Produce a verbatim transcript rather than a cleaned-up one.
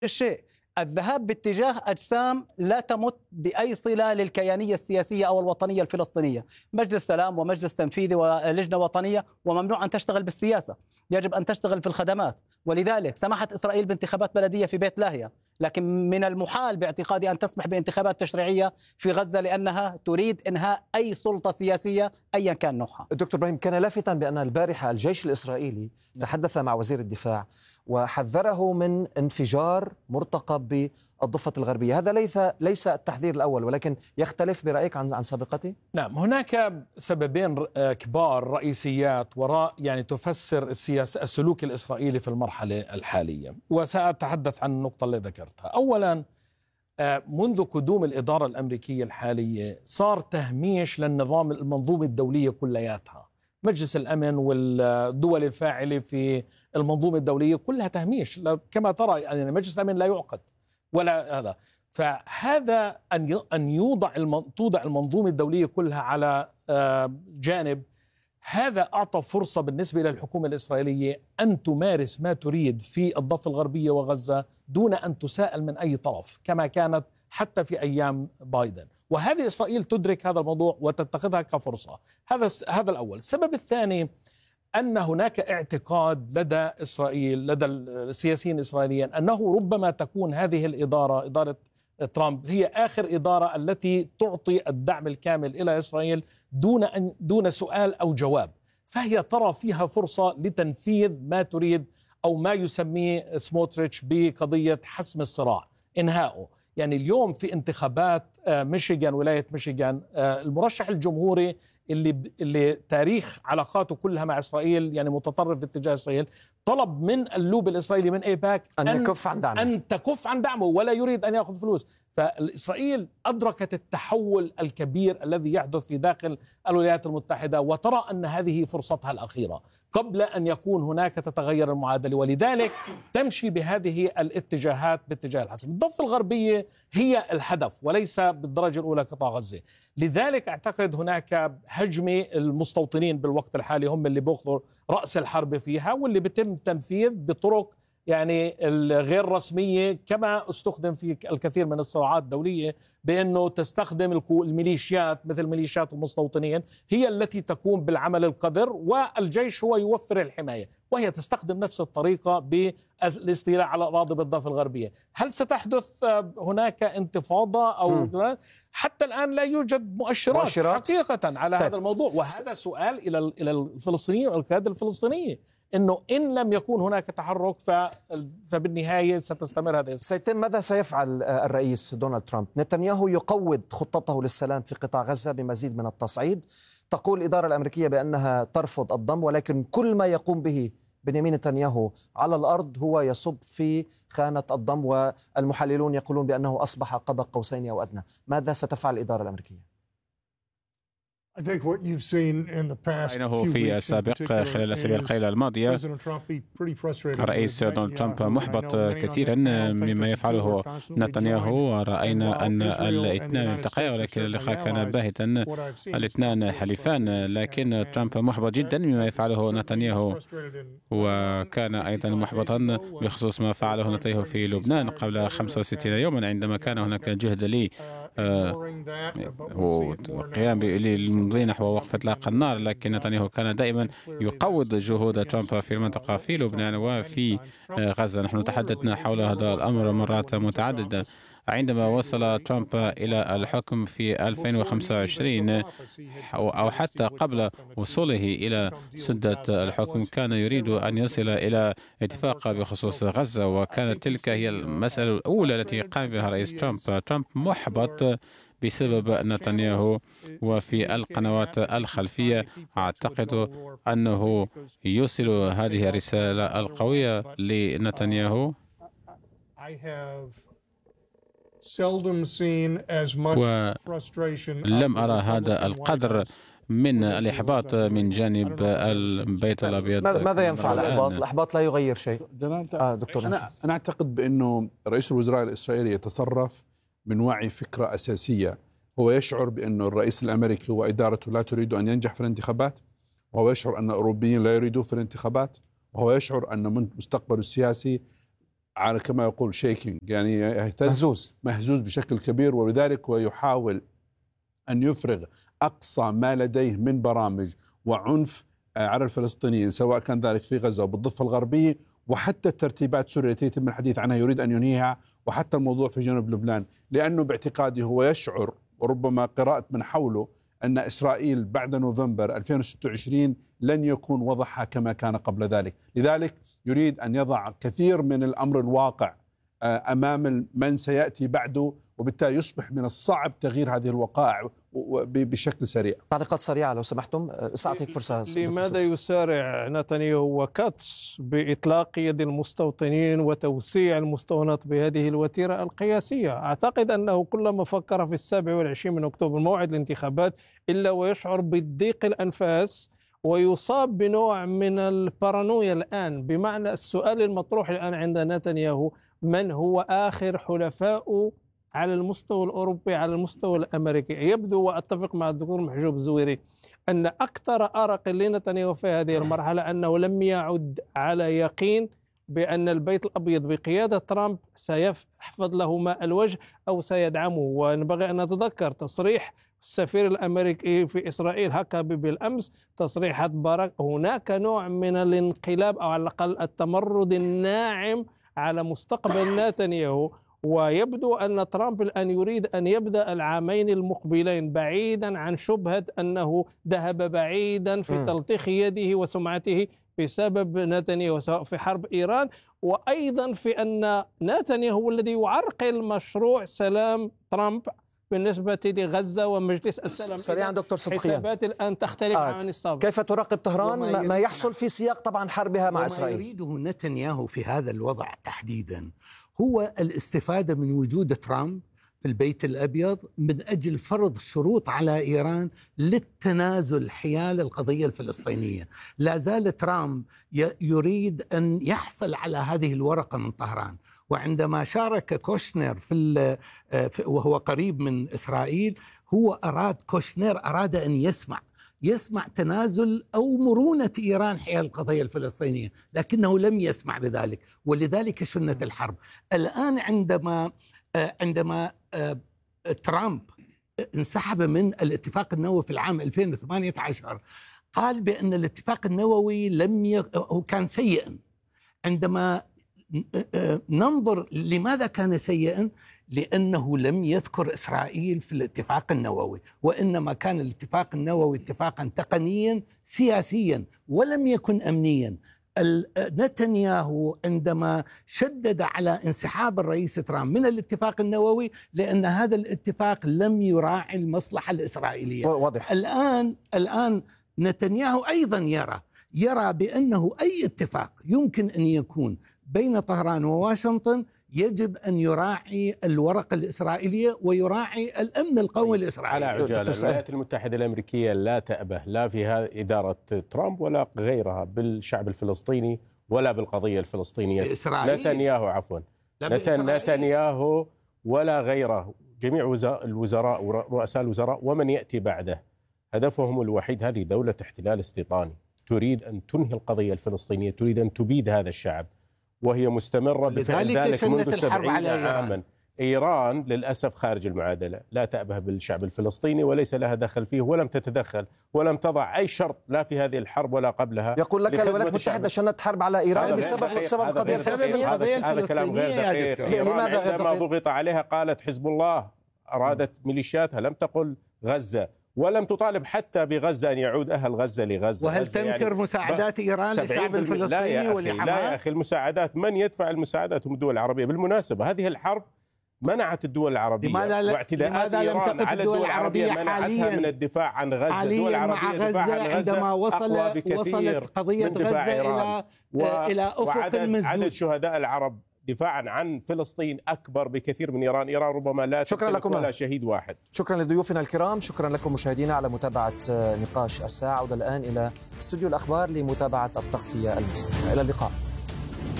الشيء الذهاب باتجاه أجسام لا تمت بأي صلة للكيانية السياسية أو الوطنية الفلسطينية. مجلس سلام ومجلس تنفيذي ولجنة وطنية، وممنوع أن تشتغل بالسياسة، يجب أن تشتغل في الخدمات. ولذلك سمحت إسرائيل بانتخابات بلدية في بيت لاهيا، لكن من المحال باعتقادي أن تسمح بانتخابات تشريعية في غزة، لأنها تريد إنهاء أي سلطة سياسية أيا كان نوعها. دكتور إبراهيم، كان لافتا بأن البارحة الجيش الإسرائيلي تحدث مع وزير الدفاع وحذره من انفجار مرتقب بالضفة الغربية. هذا ليس ليس التحذير الأول، ولكن يختلف برأيك عن عن سابقته؟ نعم، هناك سببين كبار رئيسيات وراء يعني تفسر السياسة السلوك الإسرائيلي في المرحلة الحالية، وسأتحدث عن النقطة اللي ذكرتها. أولا، منذ قدوم الإدارة الأمريكية الحالية صار تهميش للنظام المنظومة الدولية كلياتها. مجلس الأمن والدول الفاعلة في المنظومة الدولية كلها تهميش، كما ترى يعني مجلس الأمن لا يعقد ولا هذا. فهذا أن أن يوضع توضع المنظومة الدولية كلها على جانب، هذا أعطى فرصة بالنسبة إلى الحكومة الإسرائيلية أن تمارس ما تريد في الضفة الغربية وغزة دون أن تساءل من أي طرف، كما كانت حتى في أيام بايدن. وهذه إسرائيل تدرك هذا الموضوع وتتخذها كفرصة. هذا هذا الأول. السبب الثاني أن هناك اعتقاد لدى إسرائيل، لدى السياسيين الإسرائيليين، أنه ربما تكون هذه الإدارة، إدارة ترامب، هي آخر إدارة التي تعطي الدعم الكامل إلى إسرائيل دون أن دون سؤال أو جواب، فهي ترى فيها فرصة لتنفيذ ما تريد أو ما يسميه سموتريتش بقضية حسم الصراع، إنهائه. يعني اليوم في انتخابات ميشيغان، ولاية ميشيغان، المرشح الجمهوري اللي اللي تاريخ علاقاته كلها مع إسرائيل يعني متطرف باتجاه إسرائيل، طلب من اللوب الإسرائيلي من ايباك أن, أن يكف عن دعمه، أن تكف عن دعمه، ولا يريد أن يأخذ فلوس. فإسرائيل أدركت التحول الكبير الذي يحدث في داخل الولايات المتحدة، وترى أن هذه فرصتها الأخيرة قبل أن يكون هناك تتغير المعادلة، ولذلك تمشي بهذه الاتجاهات باتجاه الحسم. الضفة الغربية هي الهدف وليس بالدرجة الأولى قطاع غزة. لذلك أعتقد هناك هجمة المستوطنين بالوقت الحالي هم اللي بيأخذوا رأس الحرب فيها، واللي بيتم تنفيذ بطرق يعني الغير رسمية، كما استخدم في الكثير من الصراعات الدولية، بأنه تستخدم الميليشيات مثل ميليشيات المستوطنين هي التي تقوم بالعمل القذر، والجيش هو يوفر الحماية، وهي تستخدم نفس الطريقة بالاستيلاء على أراضي بالضفة الغربية. هل ستحدث هناك انتفاضة أو م. حتى الآن لا يوجد مؤشرات, مؤشرات. حقيقة على طيب. هذا الموضوع، وهذا سؤال إلى إلى الفلسطينيين والقيادة الفلسطينية، إنه إن لم يكون هناك تحرك فبالنهاية ستستمر هذه. سيتم ماذا سيفعل الرئيس دونالد ترامب؟ نتنياهو يقوض خطته للسلام في قطاع غزة بمزيد من التصعيد. تقول الإدارة الأمريكية بأنها ترفض الضم، ولكن كل ما يقوم به بنيامين نتنياهو على الأرض هو يصب في خانة الضم، والمحللون يقولون بأنه أصبح قاب قوسين أو أدنى. ماذا ستفعل الإدارة الأمريكية؟ رأيناه في السابق خلال الأسابيع القليلة الماضية الرئيس دونالد ترامب محبط كثيرا مما يفعله نتنياهو، ورأينا أن الاثنان التقيا، ولكن اللقاء كان باهتا، الاثنان حليفان، لكن ترامب محبط جدا مما يفعله نتنياهو، وكان أيضا محبطا بخصوص ما فعله نتنياهو في لبنان قبل خمسة وستين يوما، عندما كان هناك جهد لي وقيام بالمضي نحو وقف إطلاق النار، لكن نتنياهو كان دائما يقوض جهود ترامب في المنطقة في لبنان وفي غزة. نحن تحدثنا حول هذا الأمر مرات متعددة. عندما وصل ترامب إلى الحكم في ألفين وخمسة وعشرين أو حتى قبل وصوله إلى سدة الحكم، كان يريد أن يصل إلى اتفاق بخصوص غزة، وكانت تلك هي المسألة الأولى التي قام بها رئيس ترامب. ترامب محبط بسبب نتنياهو، وفي القنوات الخلفية أعتقد أنه يوصل هذه الرسالة القوية لنتنياهو، ولم أرى هذا القدر من الإحباط من جانب البيت الأبيض. ماذا ينفع الإحباط؟ الإحباط لا يغير شيء. آه دكتور أنا, أنا أعتقد بأنه رئيس الوزراء الإسرائيلي يتصرف من وعي فكرة أساسية. هو يشعر بأن الرئيس الأمريكي وإدارته لا تريد أن ينجح في الانتخابات، وهو يشعر أن الأوروبيين لا يريدوا في الانتخابات، وهو يشعر أن مستقبله السياسي على كما يقول شيكينج، يعني يهتز مهزوز مهزوز بشكل كبير، ولذلك هو يحاول أن يفرغ أقصى ما لديه من برامج وعنف على الفلسطينيين، سواء كان ذلك في غزة وبالضفة الغربية، وحتى الترتيبات سوريا التي يتم الحديث عنها يريد أن ينهيها، وحتى الموضوع في جنوب لبنان، لأنه باعتقادي هو يشعر، وربما قراءة من حوله، أن إسرائيل بعد نوفمبر ألفين وستة وعشرين لن يكون وضعها كما كان قبل ذلك. لذلك يريد أن يضع كثير من الأمر الواقع أمام من سيأتي بعده، وبالتالي يصبح من الصعب تغيير هذه الوقائع بشكل سريع. تعليقات سريعة لو سمحتم، سأعطيك فرصة. لماذا يسارع نتنياهو وكاتس بإطلاق يد المستوطنين وتوسيع المستوطنات بهذه الوتيرة القياسية؟ أعتقد أنه كلما فكر في السابع والعشرين من أكتوبر موعد الانتخابات إلا ويشعر بضيق الأنفاس ويصاب بنوع من البارانويا الآن، بمعنى السؤال المطروح الآن عند نتنياهو: من هو آخر حلفاء على المستوى الأوروبي على المستوى الأمريكي؟ يبدو، وأتفق مع الدكتور محجوب الزويري، أن أكثر أرق لنتنياهو في هذه المرحلة أنه لم يعد على يقين بأن البيت الأبيض بقيادة ترامب سيحفظ له ماء الوجه أو سيدعمه. ونبغي أن نتذكر تصريح السفير الأمريكي في إسرائيل هاكابي بالأمس، تصريحات باراك، هناك نوع من الانقلاب أو على الأقل التمرد الناعم على مستقبل نتنياهو. ويبدو أن ترامب الآن يريد أن يبدأ العامين المقبلين بعيدا عن شبهة أنه ذهب بعيدا في تلطيخ يده وسمعته بسبب نتنياهو، سواء في حرب إيران، وأيضا في أن نتنياهو هو الذي يعرقل مشروع سلام ترامب بالنسبة لغزة ومجلس السلام. سريعا دكتور صدقيان، حسابات الآن تختلف آه. عن السابق. كيف تراقب طهران ما يحصل في سياق طبعا حربها مع إسرائيل؟ ما يريده نتنياهو في هذا الوضع تحديدا هو الاستفادة من وجود ترامب في البيت الأبيض من أجل فرض شروط على إيران للتنازل حيال القضية الفلسطينية. لا زال ترامب يريد أن يحصل على هذه الورقة من طهران، وعندما شارك كوشنر في وهو قريب من إسرائيل، هو أراد كوشنر أراد أن يسمع يسمع تنازل أو مرونة إيران حيال القضية الفلسطينية، لكنه لم يسمع بذلك، ولذلك شنة الحرب. الآن عندما عندما ترامب انسحب من الاتفاق النووي في العام ألفين وثمانية عشر، قال بأن الاتفاق النووي لم ي... هو كان سيئا. عندما ننظر لماذا كان سيئا، لأنه لم يذكر إسرائيل في الاتفاق النووي، وإنما كان الاتفاق النووي اتفاقا تقنيا سياسيا ولم يكن أمنيا. نتنياهو عندما شدد على انسحاب الرئيس ترامب من الاتفاق النووي لأن هذا الاتفاق لم يراعي المصلحة الإسرائيلية. واضح. الآن الآن نتنياهو أيضا يرى يرى بأنه أي اتفاق يمكن أن يكون بين طهران وواشنطن يجب أن يراعي الورقة الإسرائيلية ويراعي الأمن القومي الإسرائيلي. على عجالة، الولايات المتحدة الأمريكية لا تأبه لا في إدارة ترامب ولا غيرها بالشعب الفلسطيني ولا بالقضية الفلسطينية. نتنياهو عفوا نتنياهو ولا غيره، جميع الوزراء ورؤساء الوزراء ومن يأتي بعده هدفهم الوحيد هذه دولة احتلال استيطاني تريد أن تنهي القضية الفلسطينية، تريد أن تبيد هذا الشعب، وهي مستمرة بفعل ذلك منذ سبعين عاما. إيران للأسف خارج المعادلة، لا تأبه بالشعب الفلسطيني وليس لها دخل فيه ولم تتدخل ولم تضع أي شرط لا في هذه الحرب ولا قبلها. يقول لك الولايات المتحدة شنت حرب على إيران بسبب بسبب القضية الفلسطينية. هذا كلام غير دقيق. إيران عندما ضغط عليها قالت حزب الله، أرادت ميليشياتها، لم تقل غزة، ولم تطالب حتى بغزة أن يعود أهل غزة لغزة. وهل تنكر يعني مساعدات إيران للشعب الفلسطيني ولحماس؟ لا يا أخي، المساعدات من يدفع المساعدات هم الدول العربية. بالمناسبة هذه الحرب منعت الدول العربية لماذا واعتداءات إيران على الدول العربية منعتها من الدفاع عن غزة. الدول العربية دفاع عن غزة عندما وصل وصلت قضية غزة إلى و... إلى أفق المسدود. عدد شهداء العرب دفاعا عن فلسطين أكبر بكثير من إيران. إيران ربما لا تملك ولا شهيد واحد. شكرا لضيوفنا الكرام، شكرا لكم مشاهدينا على متابعة نقاش الساعة. عودة الآن إلى استوديو الأخبار لمتابعة التغطية المستقبلية. إلى اللقاء.